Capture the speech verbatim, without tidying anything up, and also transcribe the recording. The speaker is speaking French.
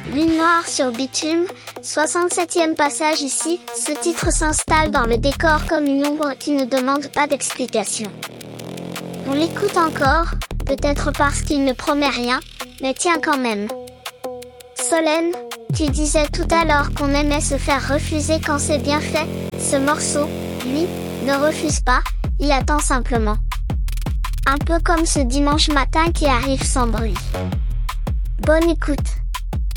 Lune noire sur bitume, soixante-septième passage ici, ce titre s'installe dans le décor comme une ombre qui ne demande pas d'explication. On l'écoute encore, peut-être parce qu'il ne promet rien, mais tiens quand même. Solène, tu disais tout à l'heure qu'on aimait se faire refuser quand c'est bien fait, ce morceau, lui, ne refuse pas, il attend simplement. Un peu comme ce dimanche matin qui arrive sans bruit. Bonne écoute.